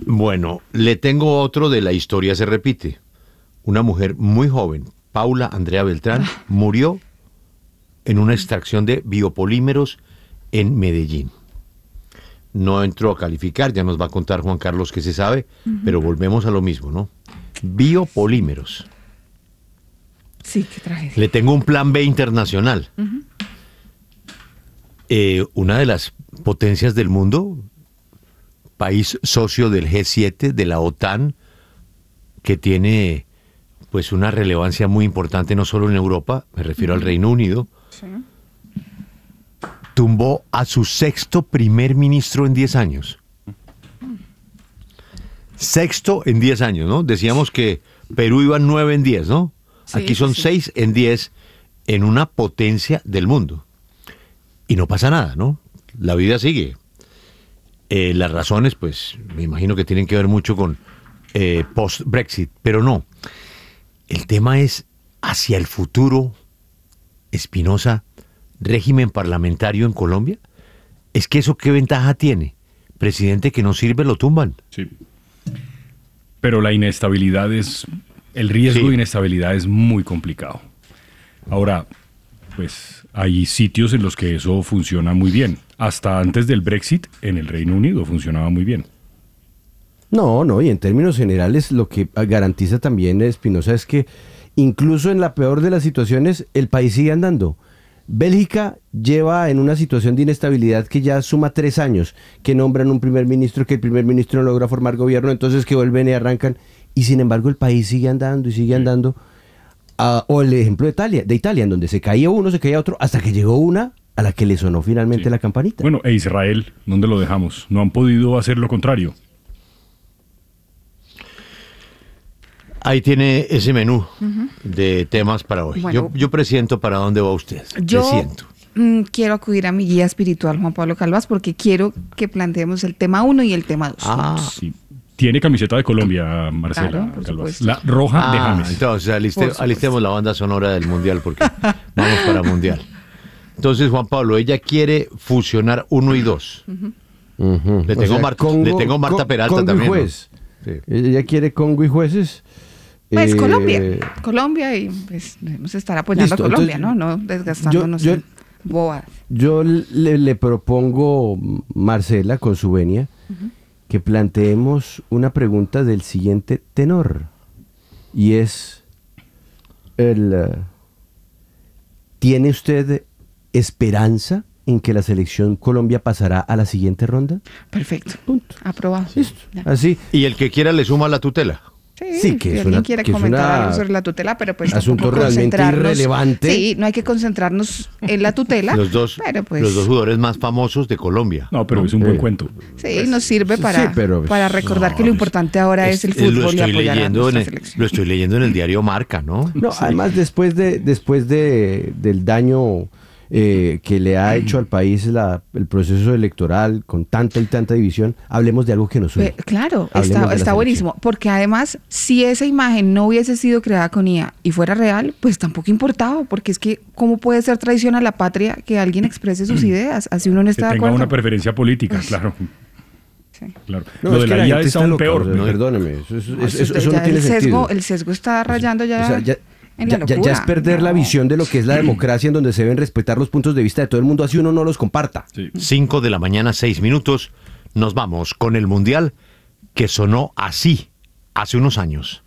Bueno, le tengo otro de La historia se repite. Una mujer muy joven, Paula Andrea Beltrán, murió en una extracción de biopolímeros en Medellín. No entro a calificar, ya nos va a contar Juan Carlos qué se sabe, pero volvemos a lo mismo, ¿no? Biopolímeros. Sí, qué tragedia. Le tengo un plan B internacional. Una de las potencias del mundo, país socio del G7, de la OTAN, que tiene pues una relevancia muy importante no solo en Europa, me refiero al Reino Unido, Sí. tumbó a su sexto primer ministro en 10 años. Sexto en 10 años, ¿no? Decíamos que Perú iba 9 en 10, ¿no? Sí, Aquí son sí. 6 en 10 en una potencia del mundo. Y no pasa nada, ¿no? La vida sigue. Las razones, pues, me imagino que tienen que ver mucho con post-Brexit, pero no. El tema es hacia el futuro, Espinosa, régimen parlamentario en Colombia. Es que eso, ¿qué ventaja tiene? Presidente que no sirve, lo tumban. Sí. Pero la inestabilidad el riesgo Sí. de inestabilidad es muy complicado. Ahora, pues hay sitios en los que eso funciona muy bien. Hasta antes del Brexit, en el Reino Unido funcionaba muy bien. No, y en términos generales lo que garantiza también Espinosa es que incluso en la peor de las situaciones el país sigue andando. Bélgica lleva en una situación de inestabilidad que ya suma 3 años, que nombran un primer ministro, que el primer ministro no logra formar gobierno, entonces que vuelven y arrancan, y sin embargo el país sigue andando y sigue andando. O el ejemplo de Italia, en donde se caía uno, se caía otro, hasta que llegó una a la que le sonó finalmente Sí. la campanita. Bueno, e Israel, ¿dónde lo dejamos? No han podido hacer lo contrario. Ahí tiene ese menú de temas para hoy. Bueno. Yo presiento para dónde va usted. Yo Presiento. quiero acudir a mi guía espiritual, Juan Pablo Calvas, porque quiero que planteemos el tema 1 y el tema 2. Sí. Tiene camiseta de Colombia, Marcela Claro, por Calvas. supuesto. La roja de Ah, James. entonces Por supuesto. alistemos la banda sonora del Mundial porque vamos para Mundial. Entonces, Juan Pablo, ella quiere fusionar 1 y 2. Ujú. Le tengo Marta Peralta Congo también, y ¿no? juez. Sí. Ella quiere Congo y jueces. Pues Eh, Colombia, y pues debemos estar apoyando listo, a Colombia, entonces, ¿no? No desgastándonos yo- en bobadas. Yo le propongo, Marcela, con su venia, que planteemos una pregunta del siguiente tenor. Y es, ¿tiene usted esperanza en que la selección Colombia pasará a la siguiente ronda? Perfecto. Punto. Aprobado. Listo. Ya. Así, Y el que quiera le suma la tutela. Sí, que si es alguien una- quiere que es comentar una- algo sobre la tutela, pero pues asunto tampoco realmente concentrarnos- irrelevante. Sí, no hay que concentrarnos en la tutela, Los dos pero jugadores más famosos de Colombia. No, pero es un buen cuento. sí, nos sirve sí, para, pero- para recordar que lo pues, importante ahora es el fútbol y apoyar a nuestra selección. lo estoy leyendo en el diario Marca, ¿no? No, además después del daño que le ha hecho al país el proceso electoral con tanta y tanta división, hablemos de algo que nos une. Claro, Hablemos de la está buenísimo, porque además, si esa imagen no hubiese sido creada con IA y fuera real, pues tampoco importaba, porque es que, ¿cómo puede ser traición a la patria que alguien exprese sus ideas? Así uno no Que está de tenga acuerdo. una preferencia política, claro. Sí. Claro. No, Lo es de que la IA gente es aún loca, peor. o sea, ¿no? perdóneme, eso Ya no tiene sentido. el sesgo está rayando ya, O sea, en la locura. ya es perder la No. visión de lo que es la democracia, en donde se deben respetar los puntos de vista de todo el mundo, así uno no los comparta. Sí. 5 de la mañana, 6 minutos. Nos vamos con el Mundial que sonó así hace unos años.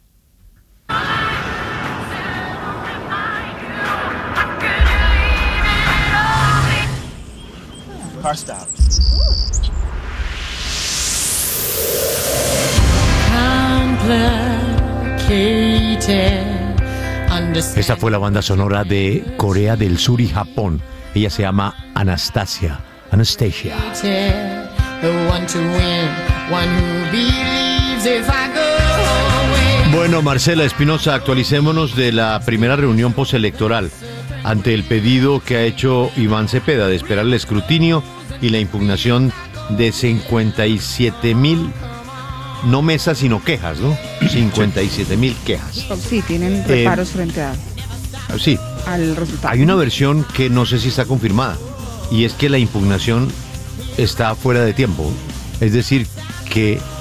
Car stop. Esta fue la banda sonora de Corea del Sur y Japón. Ella se llama Anastasia. Anastasia. Bueno, Marcela Espinosa, actualicémonos de la primera reunión postelectoral ante el pedido que ha hecho Iván Cepeda de esperar el escrutinio y la impugnación de 57,000, no mesas, sino quejas, ¿no? 57,000 quejas. Sí, tienen reparos frente Sí, al resultado. hay una versión que no sé si está confirmada, y es que la impugnación está fuera de tiempo. Es decir, que